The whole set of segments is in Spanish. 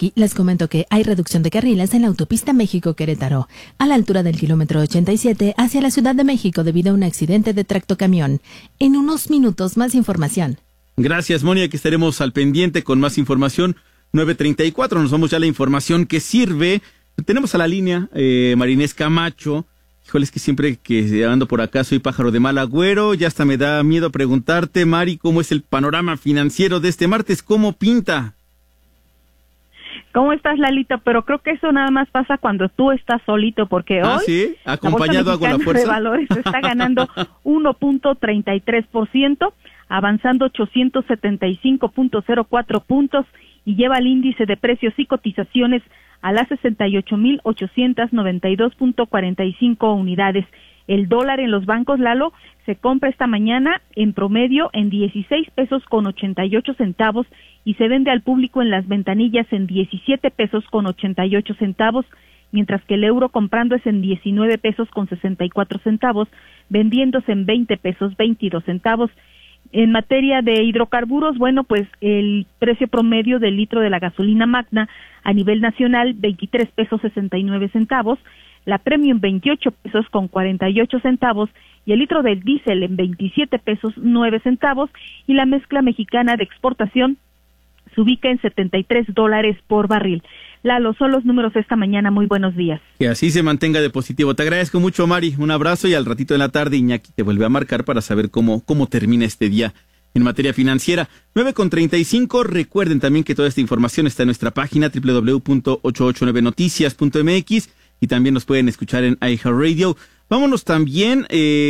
Vicky, les comento que hay reducción de carriles en la autopista México-Querétaro, a la altura del kilómetro 87 hacia la Ciudad de México debido a un accidente de tractocamión. En unos minutos más información. Gracias, Mónica, que estaremos al pendiente con más información. 9:34, nos vamos ya a la información que sirve. Tenemos a la línea Marinés Camacho. Híjole, es que siempre que ando por acá soy pájaro de mal agüero. Ya hasta me da miedo preguntarte, Mari, ¿cómo es el panorama financiero de este martes? ¿Cómo pinta? ¿Cómo estás, Lalito? Pero creo que eso nada más pasa cuando tú estás solito, porque hoy ¿sí? Acompañado la hago la Bolsa fuerza. de Valores está ganando 1.33%, avanzando 875.04 puntos y lleva el índice de precios y cotizaciones a las 68.892.45 unidades. El dólar en los bancos, Lalo, se compra esta mañana en promedio en 16 pesos con 88 centavos y se vende al público en las ventanillas en 17 pesos con 88 centavos, mientras que el euro comprándose en 19 pesos con 64 centavos, vendiéndose en 20 pesos 22 centavos. En materia de hidrocarburos, bueno, pues el precio promedio del litro de la gasolina magna a nivel nacional, 23 pesos 69 centavos, la premium 28 pesos con 48 centavos y el litro del diésel en 27 pesos 9 centavos y la mezcla mexicana de exportación se ubica en $73 por barril. Lalo, son los números esta mañana. Muy buenos días. Que así se mantenga de positivo. Te agradezco mucho, Mari. Un abrazo y al ratito de la tarde Iñaki te vuelve a marcar para saber cómo termina este día en materia financiera. 9:35. Recuerden también que toda esta información está en nuestra página www.889noticias.mx y también nos pueden escuchar en iHeartRadio. Vámonos también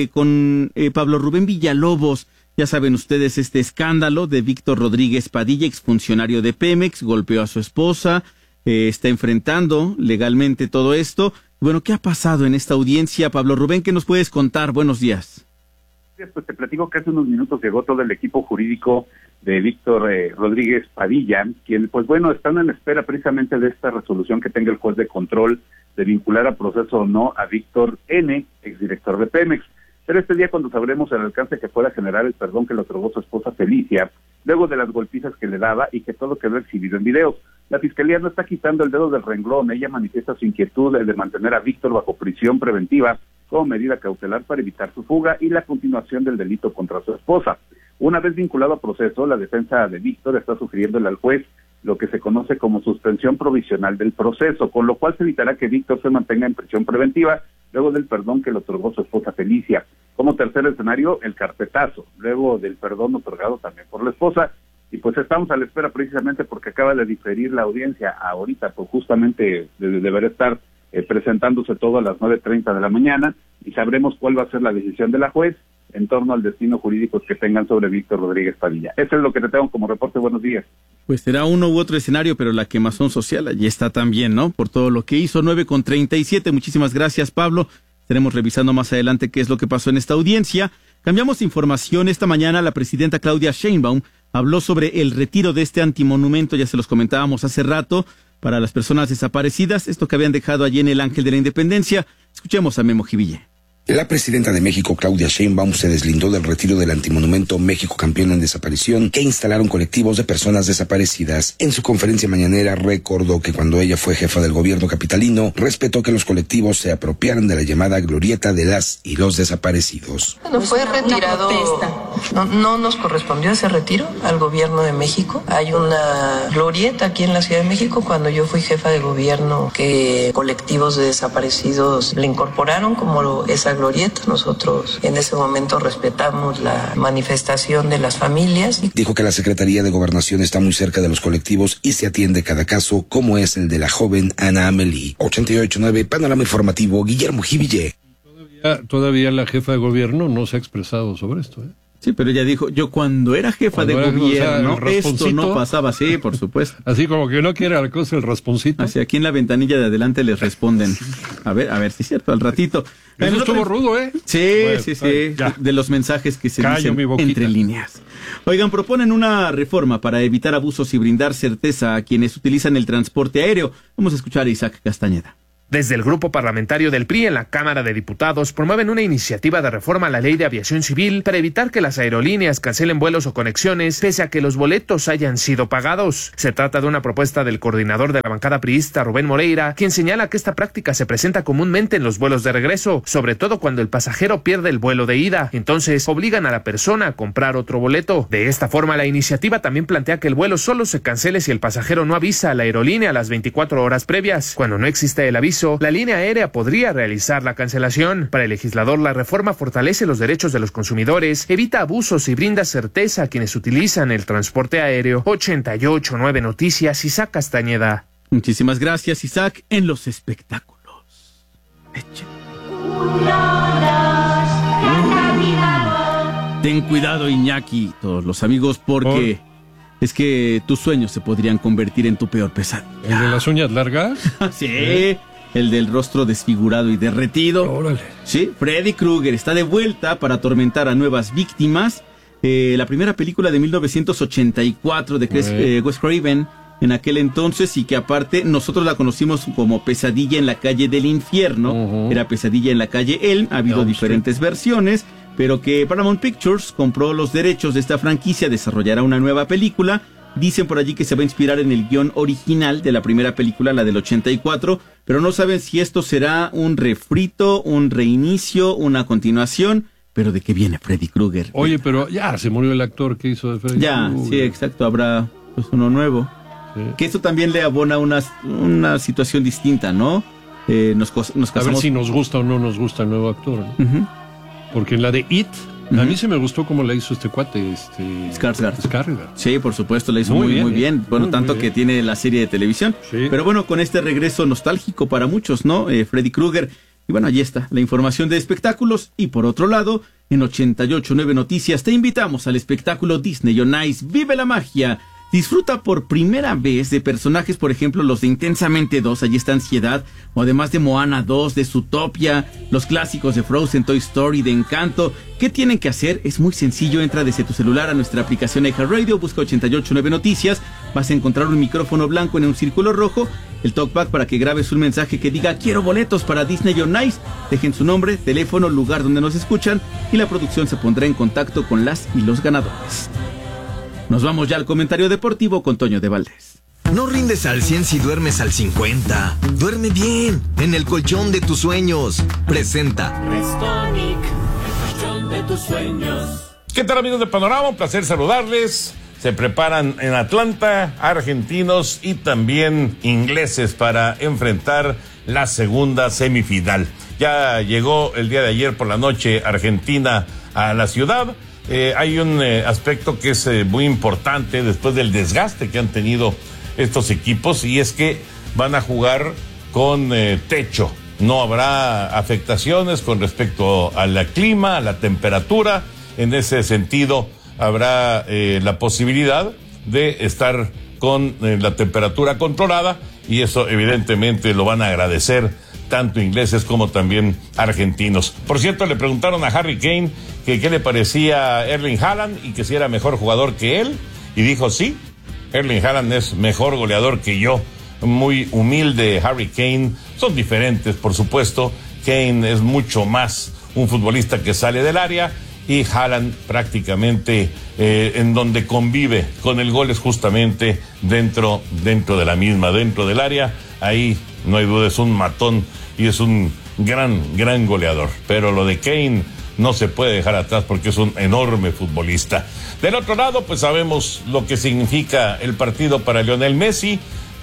con Pablo Rubén Villalobos. Ya saben ustedes este escándalo de Víctor Rodríguez Padilla, exfuncionario de Pemex, golpeó a su esposa, está enfrentando legalmente todo esto. Bueno, ¿qué ha pasado en esta audiencia? Pablo Rubén, ¿qué nos puedes contar? Buenos días. Pues te platico que hace unos minutos llegó todo el equipo jurídico de Víctor Rodríguez Padilla, quien, pues bueno, están en espera precisamente de esta resolución que tenga el juez de control de vincular a proceso o no a Víctor N., exdirector de Pemex. Pero este día, cuando sabremos el alcance que pueda generar el perdón que le otorgó su esposa Felicia, luego de las golpizas que le daba y que todo quedó exhibido en videos. La Fiscalía no está quitando el dedo del renglón. Ella manifiesta su inquietud de mantener a Víctor bajo prisión preventiva como medida cautelar para evitar su fuga y la continuación del delito contra su esposa. Una vez vinculado a proceso, la defensa de Víctor está sugiriéndole al juez lo que se conoce como suspensión provisional del proceso, con lo cual se evitará que Víctor se mantenga en prisión preventiva luego del perdón que le otorgó su esposa Felicia. Como tercer escenario, el carpetazo, luego del perdón otorgado también por la esposa. Y pues estamos a la espera precisamente porque acaba de diferir la audiencia ahorita, pues justamente deberá estar presentándose todo a las 9:30 de la mañana y sabremos cuál va a ser la decisión de la juez en torno al destino jurídico que tengan sobre Víctor Rodríguez Padilla. Eso es lo que te tengo como reporte. Buenos días. Pues será uno u otro escenario, pero la quemazón social allí está también, ¿no? Por todo lo que hizo. 9:37. Muchísimas gracias, Pablo. Estaremos revisando más adelante qué es lo que pasó en esta audiencia. Cambiamos de información. Esta mañana la presidenta Claudia Sheinbaum habló sobre el retiro de este antimonumento, ya se los comentábamos hace rato, para las personas desaparecidas, esto que habían dejado allí en el Ángel de la Independencia. Escuchemos a Memo Jiville. La presidenta de México, Claudia Sheinbaum, se deslindó del retiro del antimonumento México Campeón en Desaparición que instalaron colectivos de personas desaparecidas. En su conferencia mañanera recordó que cuando ella fue jefa del gobierno capitalino, respetó que los colectivos se apropiaran de la llamada glorieta de las y los desaparecidos. Bueno, fue retirado, no nos correspondió ese retiro al gobierno de México. Hay una glorieta aquí en la Ciudad de México cuando yo fui jefa de gobierno que colectivos de desaparecidos le incorporaron como esa glorieta. Nosotros en ese momento respetamos la manifestación de las familias. Dijo que la Secretaría de Gobernación está muy cerca de los colectivos y se atiende cada caso, como es el de la joven Ana Amelie. 88.9, Panorama Informativo, Guillermo Jiville. Todavía la jefa de gobierno no se ha expresado sobre esto, ¿eh? Sí, pero ella dijo, yo cuando era jefa de gobierno, esto no pasaba, sí, por supuesto. Así como que no quiere la cosa el rasponcito. Así aquí en la ventanilla de adelante les responden. A ver si es cierto, al ratito. Eso estuvo rudo, ¿eh? Sí, bueno, sí. De los mensajes que se dicen entre líneas. Oigan, proponen una reforma para evitar abusos y brindar certeza a quienes utilizan el transporte aéreo. Vamos a escuchar a Isaac Castañeda. Desde el grupo parlamentario del PRI en la Cámara de Diputados promueven una iniciativa de reforma a la Ley de Aviación Civil para evitar que las aerolíneas cancelen vuelos o conexiones pese a que los boletos hayan sido pagados. Se trata de una propuesta del coordinador de la bancada priista, Rubén Moreira, quien señala que esta práctica se presenta comúnmente en los vuelos de regreso, sobre todo cuando el pasajero pierde el vuelo de ida. Entonces, obligan a la persona a comprar otro boleto. De esta forma, la iniciativa también plantea que el vuelo solo se cancele si el pasajero no avisa a la aerolínea a las 24 horas previas. Cuando no existe el aviso, la línea aérea podría realizar la cancelación. Para el legislador, la reforma fortalece los derechos de los consumidores, evita abusos y brinda certeza a quienes utilizan el transporte aéreo. 88.9 Noticias, Isaac Castañeda. Muchísimas gracias, Isaac. En los espectáculos. Ten cuidado, Iñaki, todos los amigos, porque es que tus sueños se podrían convertir en tu peor pesadilla. ¿El de las uñas largas? Sí. El del rostro desfigurado y derretido. Órale. Sí, Freddy Krueger está de vuelta para atormentar a nuevas víctimas. La primera película de 1984 de Wes Craven en aquel entonces, y que aparte nosotros la conocimos como Pesadilla en la calle del infierno. Era Pesadilla en la calle Elm. Ha habido diferentes versiones, pero que Paramount Pictures compró los derechos de esta franquicia, desarrollará una nueva película. Dicen por allí que se va a inspirar en el guión original de la primera película, la del 84, pero no saben si esto será un refrito, un reinicio, una continuación, pero ¿de qué viene Freddy Krueger? Oye, pero ya se murió el actor que hizo de Freddy Krueger. Sí, exacto, habrá pues uno nuevo. Sí. Que esto también le abona una situación distinta, ¿no? Nos casamos... A ver si nos gusta o no nos gusta el nuevo actor, ¿no? Porque en la de It... A mí se me gustó cómo la hizo este cuate, Skarsgård. Sí, por supuesto, la hizo muy bien. Bueno, tanto que tiene la serie de televisión. Sí. Pero bueno, con este regreso nostálgico para muchos, ¿no? Freddy Krueger. Y bueno, allí está la información de espectáculos. Y por otro lado, en 88.9 Noticias te invitamos al espectáculo Disney on Ice. ¡Vive la magia! Disfruta por primera vez de personajes, por ejemplo, los de Intensamente 2, allí está Ansiedad, o además de Moana 2, de Zootopia, los clásicos de Frozen, Toy Story, de Encanto. ¿Qué tienen que hacer? Es muy sencillo, entra desde tu celular a nuestra aplicación iHeartRadio, busca 88.9 Noticias, vas a encontrar un micrófono blanco en un círculo rojo, el talkback para que grabes un mensaje que diga quiero boletos para Disney on Ice, dejen su nombre, teléfono, lugar donde nos escuchan y la producción se pondrá en contacto con las y los ganadores. Nos vamos ya al comentario deportivo con Toño de Valdés. No rindes al 100 si duermes al 50. Duerme bien, en el colchón de tus sueños. Presenta Restonic, el colchón de tus sueños. ¿Qué tal, amigos de Panorama? Un placer saludarles. Se preparan en Atlanta argentinos y también ingleses para enfrentar la segunda semifinal. Ya llegó el día de ayer por la noche Argentina a la ciudad. Hay un aspecto que es muy importante después del desgaste que han tenido estos equipos, y es que van a jugar con techo. No habrá afectaciones con respecto al clima, a la temperatura. En ese sentido, habrá la posibilidad de estar con la temperatura controlada, y eso evidentemente lo van a agradecer tanto ingleses como también argentinos. Por cierto, le preguntaron a Harry Kane que qué le parecía Erling Haaland y que si era mejor jugador que él, y dijo sí, Erling Haaland es mejor goleador que yo. Muy humilde Harry Kane. Son diferentes, por supuesto. Kane es mucho más un futbolista que sale del área, y Haaland prácticamente en donde convive con el gol es justamente dentro de la misma, dentro del área. Ahí no hay duda, es un matón y es un gran goleador. Pero lo de Kane no se puede dejar atrás porque es un enorme futbolista. Del otro lado, pues sabemos lo que significa el partido para Lionel Messi.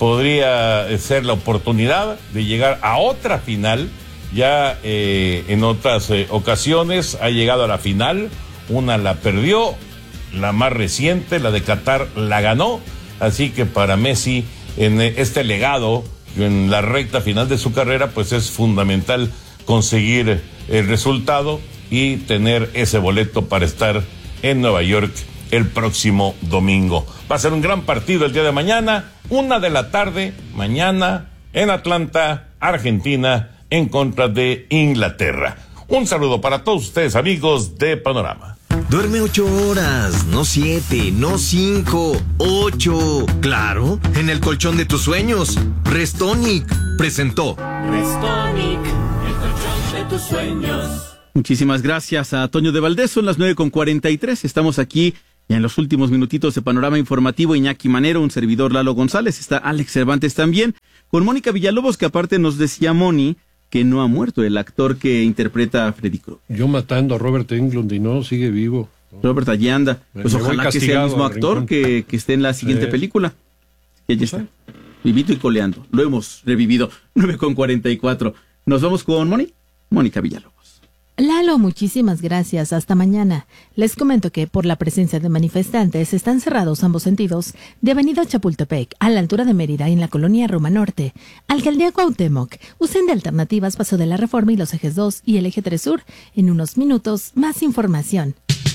Podría ser la oportunidad de llegar a otra final. Ya en otras ocasiones ha llegado a la final. Una la perdió, la más reciente, la de Qatar, la ganó. Así que para Messi, en este legado, en la recta final de su carrera, pues es fundamental conseguir el resultado y tener ese boleto para estar en Nueva York el próximo domingo. Va a ser un gran partido el día de mañana, 1:00 p.m, mañana en Atlanta, Argentina, en contra de Inglaterra. Un saludo para todos ustedes, amigos de Panorama. Duerme 8 horas, no 7, no 5, 8. Claro, en el colchón de tus sueños. Restonic presentó. Restonic, el colchón de tus sueños. Muchísimas gracias a Toño de Valdés. Son las 9:43. Estamos aquí en los últimos minutitos de Panorama Informativo. Iñaki Manero, un servidor Lalo González. Está Alex Cervantes también. Con Mónica Villalobos, que aparte nos decía Moni que no ha muerto el actor que interpreta a Freddy Krueger. Yo matando a Robert Englund y no, sigue vivo. Robert, allí anda. Pues ojalá que sea el mismo actor que esté en la siguiente película. Que ya está. Vivito y coleando. Lo hemos revivido. 9:44. Nos vamos con Mónica Villalobos. Lalo, muchísimas gracias. Hasta mañana. Les comento que por la presencia de manifestantes están cerrados ambos sentidos de Avenida Chapultepec a la altura de Mérida en la colonia Roma Norte. Alcaldía Cuauhtémoc. Usen de alternativas Paso de la Reforma y los ejes 2 y el eje 3 Sur. En unos minutos, más información.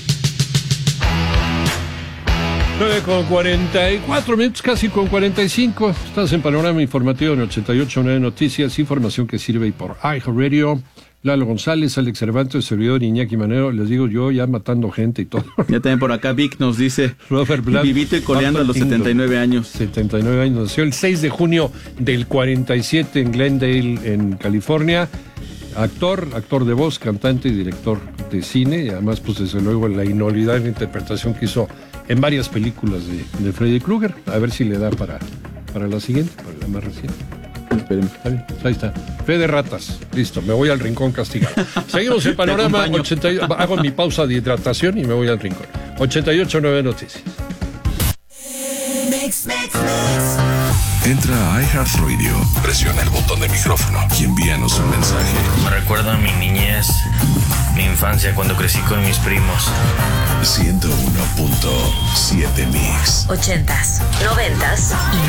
9:44 minutos, casi con 45. Estás en Panorama Informativo en 88.9 Noticias, información que sirve por iHeartRadio. Lalo González, Alex Cervantes, servidor Iñaki Manero, les digo yo ya matando gente y todo. Ya también por acá Vic nos dice, Robert Blatt, vivito y coleando a los 79 años. 79 años, nació el 6 de junio del 47 en Glendale, en California. Actor de voz, cantante y director de cine, y además pues desde luego la inolvidable interpretación que hizo en varias películas de Freddy Krueger. A ver si le da para la siguiente, para la más reciente. Esperemos. Está bien, ahí está. Fe de ratas. Listo, me voy al rincón castigado. Seguimos en Panorama 88. Hago mi pausa de hidratación y me voy al rincón. 88.9 Noticias. Entra a iHeartRadio, presiona el botón de micrófono y envíanos un mensaje. Me recuerda a mi niñez, mi infancia cuando crecí con mis primos. 101.7 Mix. 80s, 90s y